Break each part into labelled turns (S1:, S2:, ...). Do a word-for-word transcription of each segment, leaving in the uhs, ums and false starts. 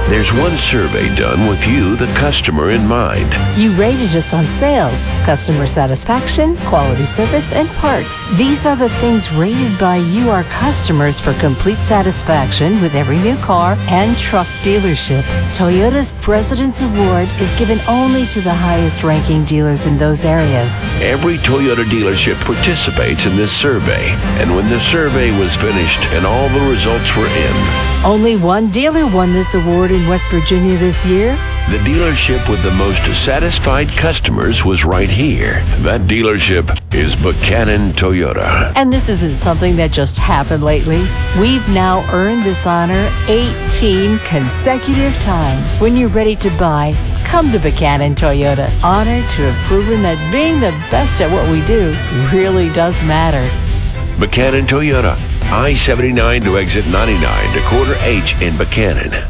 S1: There's one survey done with you, the customer, in mind.
S2: You rated us on sales, customer satisfaction, quality service, and parts. These are the things rated by you, our customers, for complete satisfaction with every new car and truck dealership. Toyota's President's Award is given only to the highest-ranking dealers in those areas.
S1: Every Toyota dealership participates in this survey, and when the survey was finished and all the results were in,
S2: only one dealer won this award in West Virginia this year.
S1: The dealership with the most satisfied customers was right here. That dealership is Buchanan Toyota.
S2: And this isn't something that just happened lately. We've now earned this honor eighteen consecutive times. When you're ready to buy, come to Buchanan Toyota. Honored to have proven that being the best at what we do really does matter.
S1: Buchanan Toyota, I seventy-nine to exit ninety-nine to quarter H in Buchanan.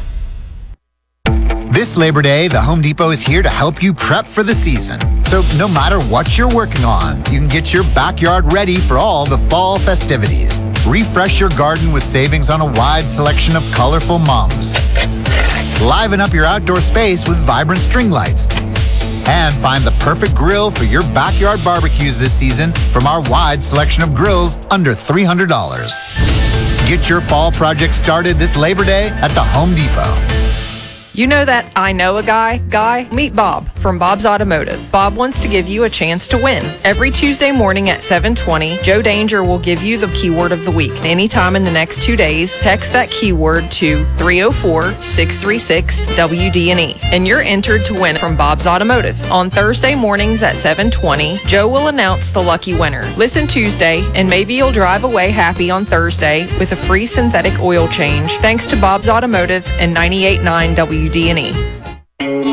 S3: This Labor Day, the Home Depot is here to help you prep for the season. So no matter what you're working on, you can get your backyard ready for all the fall festivities. Refresh your garden with savings on a wide selection of colorful mums. Liven up your outdoor space with vibrant string lights. And find the perfect grill for your backyard barbecues this season from our wide selection of grills under three hundred dollars. Get your fall project started this Labor Day at the Home Depot.
S4: You know that I know a guy guy? Meet Bob from Bob's Automotive. Bob wants to give you a chance to win. Every Tuesday morning at seven twenty, Joe Danger will give you the keyword of the week. Anytime in the next two days, text that keyword to three oh four, six three six, W D N E, and you're entered to win from Bob's Automotive. On Thursday mornings at seven twenty, Joe will announce the lucky winner. Listen Tuesday, and maybe you'll drive away happy on Thursday with a free synthetic oil change, thanks to Bob's Automotive and ninety-eight point nine W D N E.